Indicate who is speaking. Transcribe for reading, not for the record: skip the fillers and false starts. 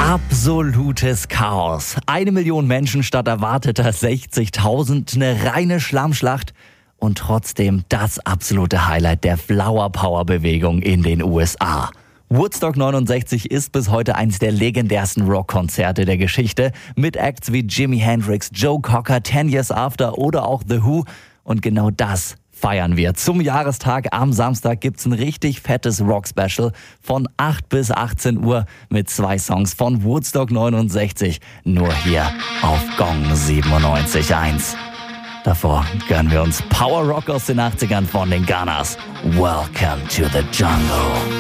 Speaker 1: Absolutes Chaos. 1 Million Menschen statt erwarteter 60.000. Eine reine Schlammschlacht. Und trotzdem das absolute Highlight der Flower Power Bewegung in den USA. Woodstock 69 ist bis heute eines der legendärsten Rockkonzerte der Geschichte. Mit Acts wie Jimi Hendrix, Joe Cocker, 10 Years After oder auch The Who. Und genau das feiern wir. Zum Jahrestag am Samstag gibt's ein richtig fettes Rock-Special von 8 bis 18 Uhr mit 2 Songs von Woodstock 69. Nur hier auf Gong 97.1. Davor gönnen wir uns Power Rock aus den 80ern von den Gunners. Welcome to the Jungle.